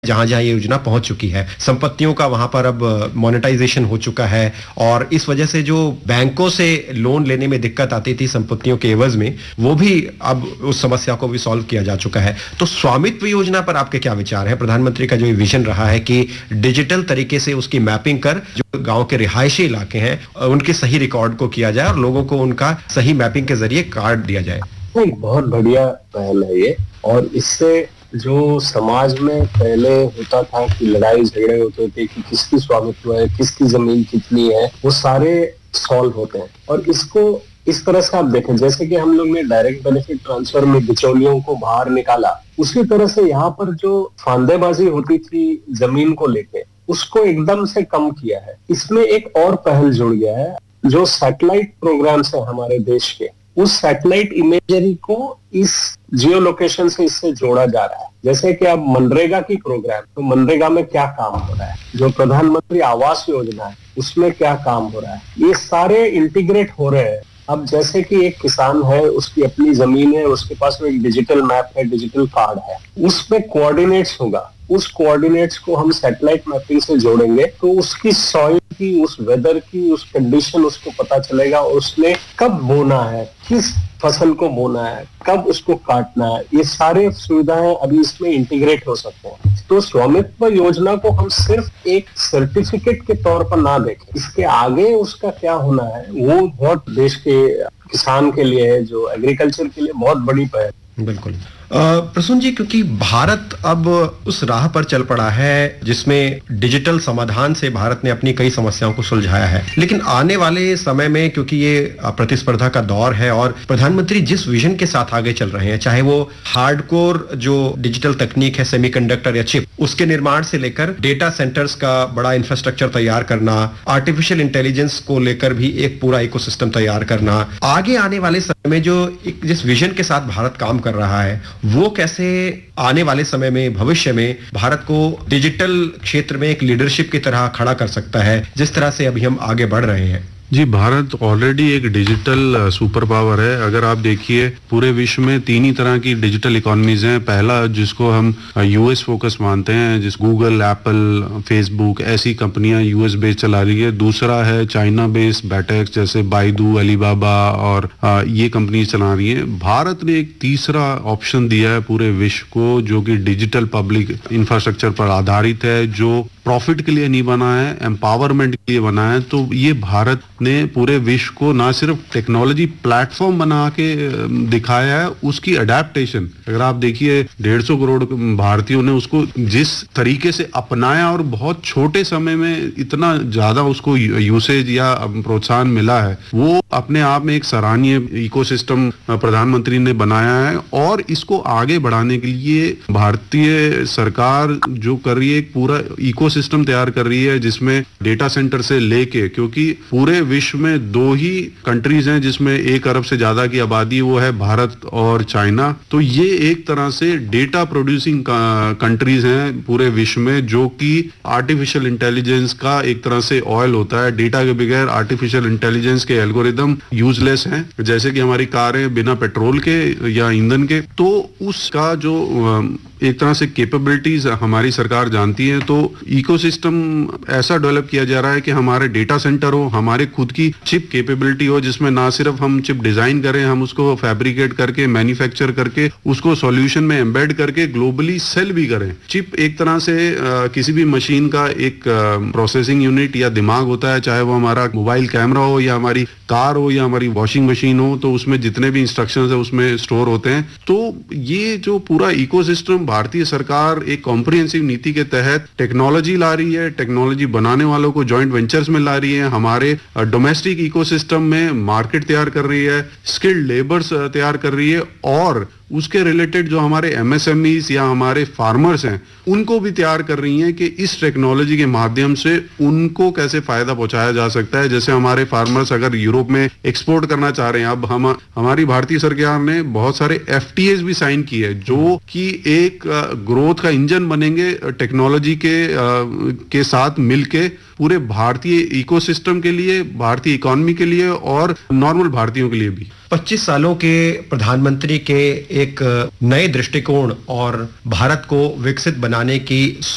जहां जहां ये योजना पहुंच चुकी है, संपत्तियों का वहां पर अब मोनेटाइजेशन हो चुका है और इस वजह से जो बैंकों से लोन लेने में दिक्कत आती थी संपत्तियों के एवज में, वो भी अब उस समस्या को भी सॉल्व किया जा चुका है। तो स्वामित्व योजना पर आपके क्या विचार है? प्रधानमंत्री का जो ये विजन रहा है कि डिजिटल तरीके से उसकी मैपिंग कर जो गांव के रिहायशी इलाके हैं उनके सही रिकॉर्ड को किया जाए और लोगों को उनका सही मैपिंग के जरिए कार्ड दिया जाए। नहीं, बहुत बढ़िया पहल है ये। और इससे जो समाज में पहले होता था कि लड़ाई झगड़े होते थे कि किसकी स्वामित्व है, किसकी जमीन कितनी है, वो सारे सॉल्व होते हैं। और इसको इस तरह से आप देखें, जैसे कि हम लोग ने डायरेक्ट बेनिफिट ट्रांसफर में बिचौलियों को बाहर निकाला, उसी तरह से यहाँ पर जो फांदेबाजी होती थी जमीन को लेके, उसको एकदम से कम किया है। इसमें एक और पहल जुड़ गया है, जो सैटेलाइट प्रोग्राम्स है हमारे देश के, उस सैटेलाइट इमेजरी को इस जियो लोकेशन से इससे जोड़ा जा रहा है। जैसे कि अब मनरेगा की प्रोग्राम, तो मनरेगा में क्या काम हो रहा है, जो प्रधानमंत्री आवास योजना है उसमें क्या काम हो रहा है, ये सारे इंटीग्रेट हो रहे हैं। अब जैसे कि एक किसान है, उसकी अपनी जमीन है, उसके पास में एक डिजिटल मैप है, डिजिटल कार्ड है, उसमें कोऑर्डिनेट्स होगा, उस कोऑर्डिनेट्स को हम सैटेलाइट मैपिंग से जोड़ेंगे तो उसकी सॉइल की, उस वेदर की, उस कंडीशन उसको पता चलेगा और उसने कब बोना है, किस फसल को बोना है, कब उसको काटना है, ये सारे सुविधाएं अभी इसमें इंटीग्रेट हो सकते हैं। तो स्वामित्व योजना को हम सिर्फ एक सर्टिफिकेट के तौर पर ना देखें, इसके आगे उसका क्या होना है वो बहुत देश के किसान के लिए है, जो एग्रीकल्चर के लिए बहुत बड़ी पहल। बिल्कुल। प्रसून जी, क्योंकि भारत अब उस राह पर चल पड़ा है जिसमें डिजिटल समाधान से भारत ने अपनी कई समस्याओं को सुलझाया है, लेकिन आने वाले समय में क्योंकि ये प्रतिस्पर्धा का दौर है और प्रधानमंत्री जिस विजन के साथ आगे चल रहे हैं, चाहे वो हार्डकोर जो डिजिटल तकनीक है, सेमीकंडक्टर या चिप, उसके निर्माण से लेकर डेटा सेंटर्स का बड़ा इंफ्रास्ट्रक्चर तैयार करना, आर्टिफिशियल इंटेलिजेंस को लेकर भी एक पूरा इकोसिस्टम तैयार करना, आगे आने वाले समय में जो जिस विजन के साथ भारत काम कर रहा है, वो कैसे आने वाले समय में, भविष्य में भारत को डिजिटल क्षेत्र में एक लीडरशिप की तरह खड़ा कर सकता है, जिस तरह से अभी हम आगे बढ़ रहे हैं? जी, भारत ऑलरेडी एक डिजिटल सुपर पावर है। अगर आप देखिए पूरे विश्व में 3 ही तरह की डिजिटल इकोनॉमीज हैं। पहला जिसको हम यूएस फोकस मानते हैं, जिस गूगल, एप्पल, फेसबुक ऐसी कंपनियां यूएस बेस्ड चला रही है। दूसरा है चाइना बेस्ड बैटेक्स, जैसे बाइडू, अलीबाबा और ये कंपनी चला रही है। भारत ने एक तीसरा ऑप्शन दिया है पूरे विश्व को, जो कि डिजिटल पब्लिक इंफ्रास्ट्रक्चर पर आधारित है, जो प्रॉफिट के लिए नहीं बना है, एम्पावरमेंट के लिए बना है। तो ये भारत ने पूरे विश्व को ना सिर्फ टेक्नोलॉजी प्लेटफॉर्म बना के दिखाया है, उसकी अडेप्टेशन अगर आप देखिए 150 करोड़ भारतीयों ने उसको जिस तरीके से अपनाया और बहुत छोटे समय में इतना ज्यादा उसको यूसेज या प्रोत्साहन मिला है, वो अपने आप में एक सराहनीय इकोसिस्टम प्रधानमंत्री ने बनाया है। और इसको आगे बढ़ाने के लिए भारतीय सरकार जो कर रही है, एक पूरा इकोसिस्टम तैयार कर रही है, जिसमें डेटा सेंटर से लेके, क्योंकि पूरे विश्व में 2 ही कंट्रीज हैं जिसमें 1 अरब से ज्यादा की आबादी, वो है भारत और चाइना। तो ये एक तरह से डेटा प्रोड्यूसिंग कंट्रीज हैं पूरे विश्व में, जो कि आर्टिफिशियल इंटेलिजेंस का एक तरह से ऑयल होता है। डेटा के बगैर आर्टिफिशियल इंटेलिजेंस के एल्गोरिदम यूजलेस हैं, जैसे कि हमारी कारें बिना पेट्रोल के या ईंधन के। तो उसका जो एक तरह से कैपेबिलिटीज हमारी सरकार जानती है। तो इकोसिस्टम ऐसा डेवलप किया जा रहा है कि हमारे डेटा सेंटर हो, हमारे खुद की चिप कैपेबिलिटी हो, जिसमें ना सिर्फ हम चिप डिजाइन करें, हम उसको फैब्रिकेट करके, मैन्युफैक्चर करके, उसको सॉल्यूशन में एम्बेड करके ग्लोबली सेल भी करें। चिप एक तरह से किसी भी मशीन का एक प्रोसेसिंग यूनिट या दिमाग होता है, चाहे वो हमारा मोबाइल कैमरा हो या हमारी कार हो या हमारी वॉशिंग मशीन हो, तो उसमें जितने भी इंस्ट्रक्शंस है उसमें स्टोर होते हैं। तो ये जो पूरा इकोसिस्टम भारतीय सरकार एक कॉम्प्रिहेंसिव नीति के तहत टेक्नोलॉजी ला रही है, टेक्नोलॉजी बनाने वालों को जॉइंट वेंचर्स में ला रही है, हमारे डोमेस्टिक इकोसिस्टम में मार्केट तैयार कर रही है, स्किल्ड लेबर्स तैयार कर रही है, और उसके रिलेटेड जो हमारे एमएसएमईज या हमारे फार्मर्स हैं उनको भी तैयार कर रही हैं कि इस टेक्नोलॉजी के माध्यम से उनको कैसे फायदा पहुंचाया जा सकता है। जैसे हमारे फार्मर्स अगर यूरोप में एक्सपोर्ट करना चाह रहे हैं, अब हमारी भारतीय सरकार ने बहुत सारे एफटीएस भी साइन किए हैं, जो कि एक ग्रोथ का इंजन बनेंगे टेक्नोलॉजी के साथ मिलके पूरे भारतीय इकोसिस्टम के लिए, भारतीय इकोनॉमी के लिए और नॉर्मल भारतीयों के लिए भी। 25 सालों के प्रधानमंत्री के एक नए दृष्टिकोण और भारत को विकसित बनाने की